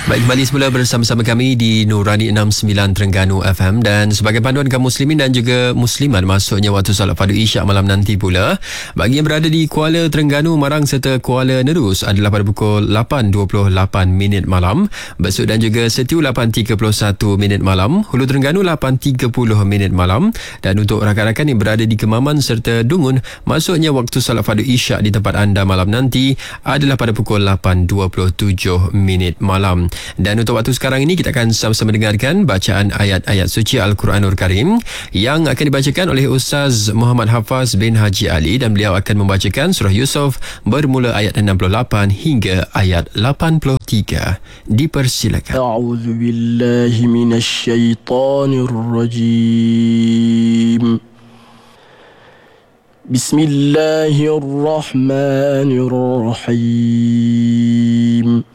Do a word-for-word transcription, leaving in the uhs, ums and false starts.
Baik, kembali semula bersama-sama kami di Nurani enam puluh sembilan Terengganu F M, dan sebagai panduan kaum muslimin dan juga muslimat masuknya waktu solat fardu isyak malam nanti pula, bagi yang berada di Kuala Terengganu, Marang serta Kuala Nerus adalah pada pukul lapan dua puluh lapan minit malam, Besut dan juga Setiu lapan tiga puluh satu minit malam, Hulu Terengganu lapan tiga puluh minit malam, dan untuk rakan-rakan yang berada di Kemaman serta Dungun, masuknya waktu solat fardu isyak di tempat anda malam nanti adalah pada pukul lapan dua puluh tujuh minit malam. Dan untuk waktu sekarang ini kita akan sama-sama dengarkan bacaan ayat-ayat suci Al-Quranul Karim yang akan dibacakan oleh Ustaz Muhammad Hafaz bin Haji Ali, dan beliau akan membacakan surah Yusuf bermula ayat enam puluh lapan hingga ayat lapan puluh tiga. Dipersilakan. A'udzu billahi minasy syaithanir rajim. Bismillahirrahmanirrahim.